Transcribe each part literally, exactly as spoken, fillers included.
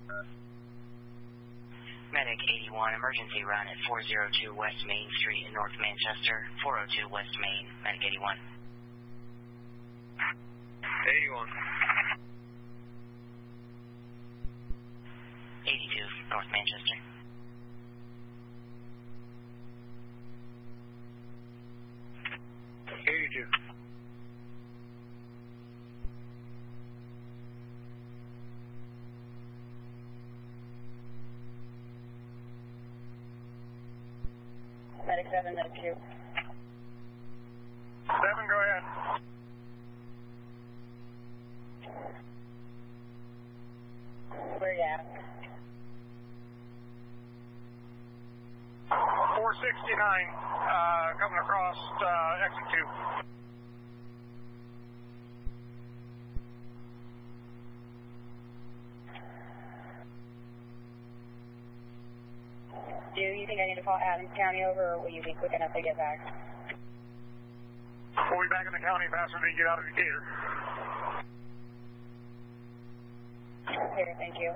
Medic eighty-one, emergency run at four oh two West Main Street in North Manchester. four oh two West Main, Medic eighty-one. eighty-one. eighty-two, North Manchester. eighty-two. Medic seven, Medic two. seven, go ahead. Where you at? four sixty-nine, uh, coming across uh, exit two. Do you think I need to call Adams County over, or will you be quick enough to get back? We'll be back in the county faster than you get out of Decatur. Okay, thank you.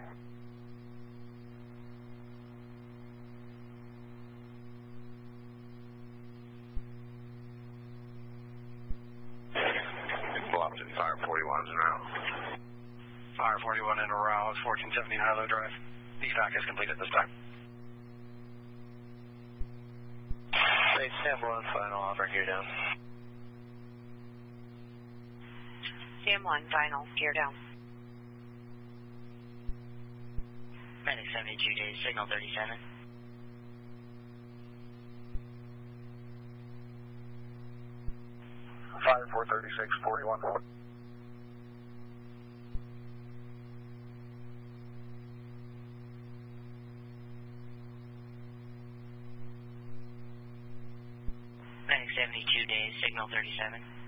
Bluffton, Fire forty-one is around. Fire forty-one in Arouse, fourteen seventy Hilo Drive. D FAC is complete at this time. Base Sam one, final offer, gear down. Sam one, final, gear down. Medic seventy-two days, signal thirty-seven. Fire four thirty-six, forty-one. Medic seventy-two days, signal thirty-seven.